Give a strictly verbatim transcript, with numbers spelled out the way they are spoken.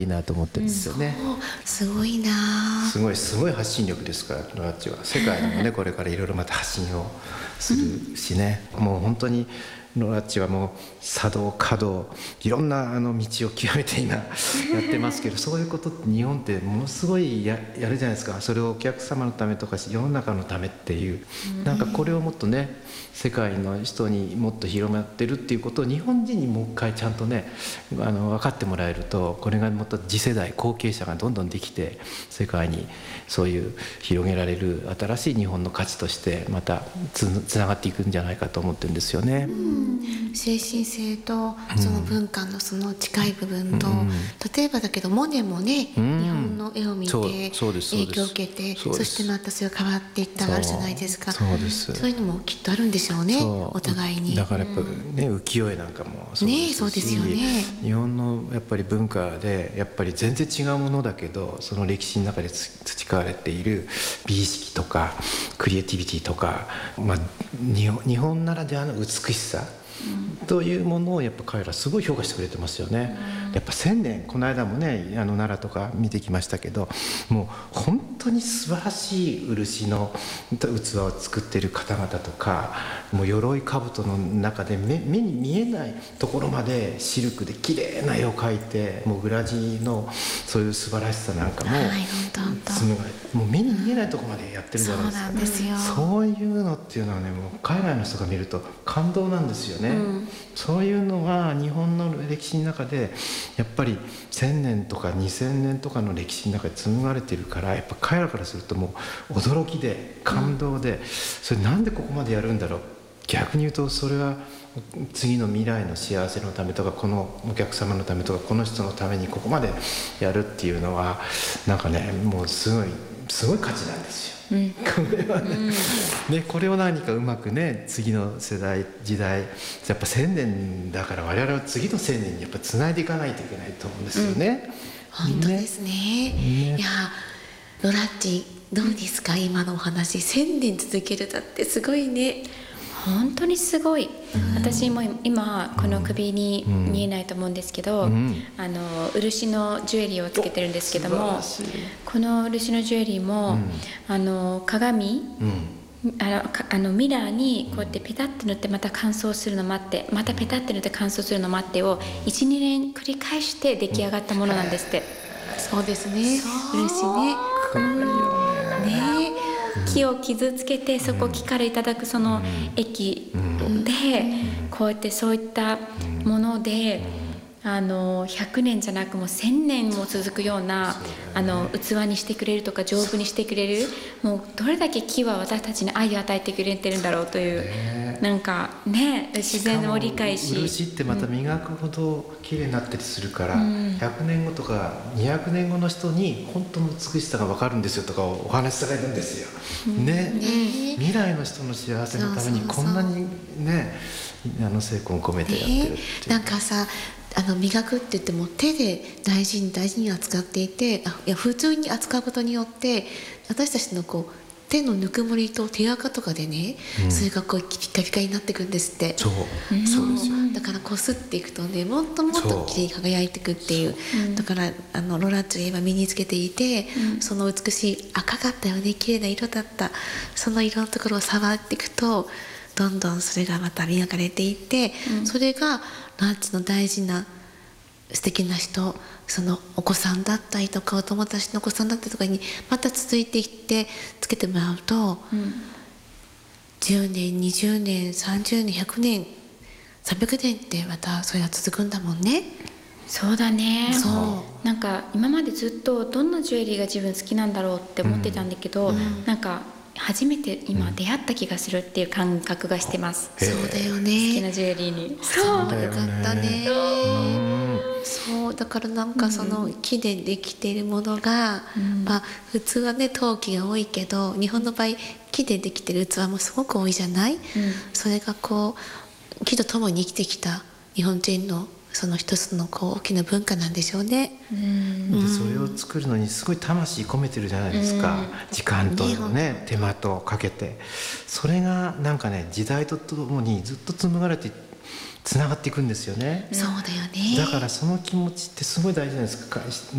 いいなと思ってるんですよね、 うん、すごいな。 すごいすごい発信力ですからロラッチは。世界にもねこれからいろいろまた発信をするしね、うん、もう本当にロラッチはもう茶道華道いろんなあの道を極めて今やってますけどそういうことって日本ってものすごい や, やるじゃないですか。それをお客様のためとか世の中のためっていう、うん、なんかこれをもっとね世界の人にもっと広まってるっていうことを日本人にもう一回ちゃんとねあの分かってもらえると、これがもっと次世代後継者がどんどんできて世界にそういう広げられる新しい日本の価値としてまた つ, つながっていくんじゃないかと思ってるんですよね、うん精神性とその文化のその近い部分と、うん、例えばだけどモネもね、うん、日本の絵を見て影響を受けて そ, そしてまたそれが変わっていったのがあるじゃないですか。 そうです、 そういうのもきっとあるんでしょうね、お互いに。 だからやっぱね、うん、浮世絵なんかもそうですし、ね、 そうですよね。 日本のやっぱり文化でやっぱり全然違うものだけどその歴史の中で培われている美意識とかクリエイティビティとか、まあ、日本、日本ならではの美しさというものをやっぱ彼らすごい評価してくれてますよね、うん、やっぱ千年この間もねあの奈良とか見てきましたけどもう本当に素晴らしい漆の器を作っている方々とかもう鎧兜の中で 目, 目に見えないところまでシルクで綺麗な絵を描いてもう裏地のそういう素晴らしさなんかも、はい、紡がれてもう目に見えないところまでやってるじゃないですか。 そうなんですよ。 そういうのっていうのはねもう海外の人が見ると感動なんですよね、うん、そういうのが日本の歴史の中でやっぱりせんねんとかにせんねんとかの歴史の中で紡がれているからやっぱ彼らからするともう驚きで感動で、うん、それなんでここまでやるんだろう。逆に言うとそれは次の未来の幸せのためとかこのお客様のためとかこの人のためにここまでやるっていうのはなんかねもうすごいすごい価値なんですよ、うん、これはね、うんね、これを何かうまくね次の世代時代やっぱ千年だから我々は次の千年にやっぱつないでいかないといけないと思うんですよね、 うん、本当ですね、ね、いやロラッチどうですか今のお話千年続けるだってすごいね。 本当にすごい、うん、私も今この首に見えないと思うんですけど、うん、あの漆のジュエリーをつけてるんですけどもこの漆のジュエリーも、うん、あの鏡、うん、あのあのミラーにこうやってペタッて塗ってまた乾燥するの待ってまたペタッて塗って乾燥するの待ってを いちにねん繰り返して出来上がったものなんですって、うん、 そうですね漆ね、うん、ね木を傷つけてそこ木からいただくその液でこうやってそういったものであのひゃくねんじゃなくもうせんねんも続くようなあの器にしてくれるとか丈夫にしてくれるもうどれだけ木は私たちに愛を与えてくれてるんだろうというなんかね自然を理解し漆ってまた磨くほど綺麗になったりするから、うん、ひゃくねんごとかにひゃくねんごの人に本当の美しさが分かるんですよとかお話しされるんですよ、うん、ね、ね未来の人の幸せのためにこんなにねあの精魂を込めてやってるっていう、ね、 なんかさあの磨くって言っても手で大事に大事に扱っていてあいや普通に扱うことによって私たちのこう手のぬくもりと手垢とかでね、うん、それがこうピカピカになっていくんですって。 そう、うん、そうですよ。 だからこすっていくとねもっともっときれいに輝いていくっていう、うだからあのロラッチが今身につけていて、うん、その美しい赤かったよねきれいな色だったその色のところを触っていくとどんどんそれがまた磨かれていって、うん、それがロラッチの大事な素敵な人そのお子さんだったりとかお友達のお子さんだったりとかにまた続いていってつけてもらうと、うん、じゅうねんにじゅうねんさんじゅうねんひゃくねんさんびゃくねんってまたそれが続くんだもんね。 そうだね。そうなんか今までずっとどんなジュエリーが自分好きなんだろうって思ってたんだけど、うんうん、なんか初めて今出会った気がするっていう感覚がしてます、 うん、そうだよね好きなジュエリーにそうだよかったねそうだからなんかその木でできているものが、うん、まあ普通はね陶器が多いけど日本の場合木でできている器もすごく多いじゃない、うん、それがこう木と共に生きてきた日本人のその一つのこう大きな文化なんでしょうね。 うんでそれを作るのにすごい魂込めてるじゃないですか、うん、時間とね手間とかけてそれがなんかね時代とともにずっと紡がれてつながっていくんですよね。 そうだよね。 だからその気持ちってすごい大事じゃないですか。